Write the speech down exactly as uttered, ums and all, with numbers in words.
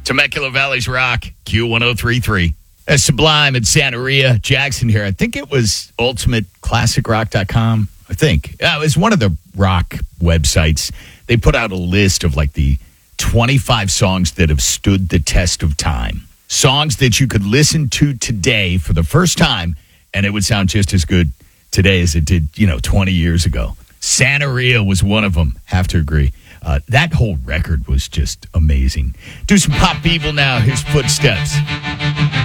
Temecula Valley's Rock, Q ten thirty-three. Uh, Sublime and Santeria. Jackson here. I think it was ultimate classic rock dot com. I think. Uh, it was one of the rock websites. They put out a list of like the twenty-five songs that have stood the test of time. Songs that you could listen to today for the first time, and it would sound just as good today as it did, you know, twenty years ago. Santeria was one of them. Have to agree. Uh, that whole record was just amazing. Do some pop people now. Here's Footsteps.